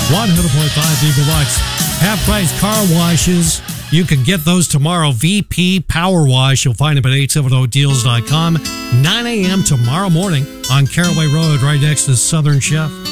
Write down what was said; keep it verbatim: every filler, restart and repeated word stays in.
one hundred point five Eagle Bucks. Half price car washes. You can get those tomorrow. V P Power Wash. You'll find them at eight seven zero deals dot com. nine a.m. tomorrow morning on Caraway Road, right next to Southern Chef.